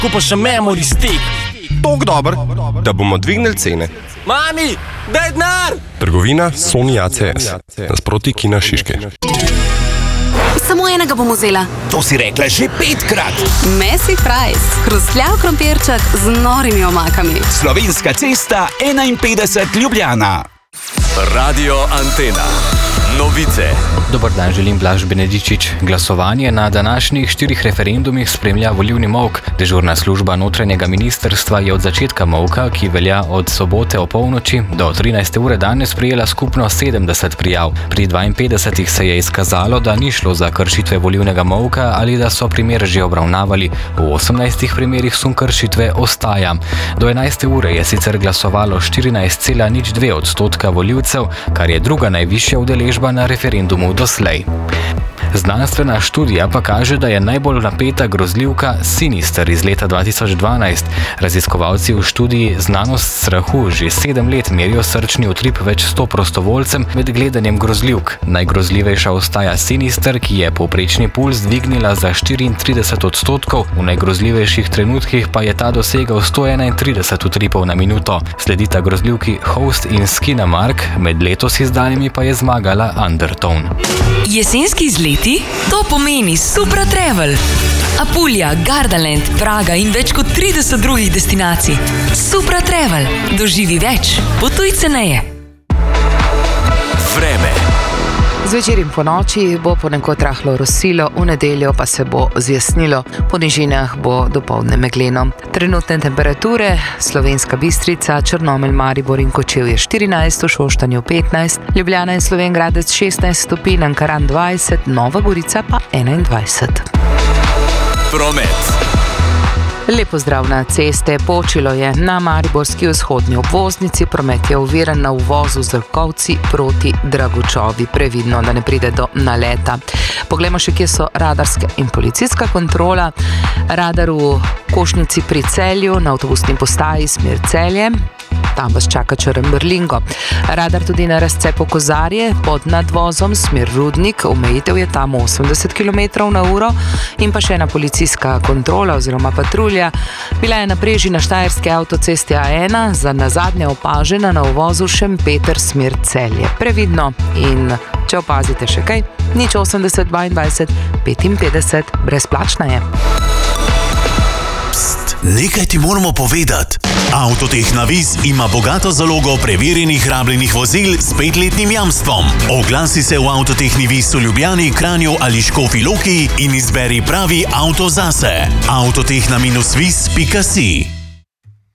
kupa še memory stick. Tok dober, da bomo dvignili cene. Mami, daj denar! Trgovina Sony ACS, nasproti Kina Šiške. Samo enega bom vzela. To si rekla že 5-krat. Messi fries, hrustljav krompirček z norimi omakami. Slovenska cesta 51 Ljubljana. Radio Antena. Novice. Dober dan, želim Blaž Benedičič. Glasovanje na današnjih 4 referendumih spremlja volilni molk. Dežurna služba notranjega ministrstva je od začetka molka, ki velja od sobote opolnoči do 13. ure danes, prejela skupno 70 prijav. Pri 52 se je izkazalo, da ni šlo za kršitve volilnega molka ali da so primer že obravnavali. V 18 primerih sum kršitve ostaja. Do 11. ure je sicer glasovalo 14,02% volivcev, kar je druga najvišja udeležba na referendumu doslej. Znanstvena študija pa kaže, da je najbolj napeta grozljivka Sinister iz leta 2012. Raziskovalci v študiji Znanost strahu že 7 let merijo srčni utrip več 100 prostovoljcem med gledanjem grozljivk. Najgrozljivejša ostaja Sinister, ki je povprečni puls dvignila za 34%, v najgrozljivejših trenutkih pa je ta dosegal 131 utripov na minuto. Sledita grozljivki Host in Skinamark, med letos izdanimi pa je zmagala Undertone. Jesenski izleti? To pomeni Supra Travel. Apulja, Gardaland, Praga in več kot 30 drugih destinacij. Supra Travel. Doživi več. Potuj ceneje. Vreme. Zvečer in po noči bo ponekod rahlo rosilo, v nedeljo pa se bo zjasnilo, po nižinah bo dopoldne megleno. Trenutne temperature: Slovenska Bistrica, Črnomelj, Maribor in Kočevje 14, v Šoštanju 15, Ljubljana in Slovenj Gradec 16 stopinj, Ankaran 20, Nova Gorica pa 21. Promet. Lepo zdrav na ceste. Počilo je na mariborski vzhodni obvoznici, promet je oviran na uvozu z Rkovci proti Dragučovi. Previdno, da ne pride do naleta. Poglejmo še, kje so radarska in policijska kontrola. Radar v Košnici pri Celju, na avtobusni postaji smer Celje. Tam vas čaka Črn-Brlingo. Radar tudi na razcepu Kozarje pod nadvozom smer Rudnik, omejitev je tam 80 km/h. In pa še ena policijska kontrola oziroma patrulja. Bila je na preži na štajerski avtocesti A1, za nazadnje opažena na uvozu Šempeter smer Celje. Previdno in če opazite še kaj, 080 22 55, brezplačna je. Pst, nekaj ti moramo povedati. Avtoteh Navis ima bogato zalogo preverjenih rabljenih vozil s 5-letnim jamstvom. Oglasi se v Avtoteh Navis v Ljubljani, Kranju ali Škofji Loki in izberi pravi avto zase. Avtotehna-vis.si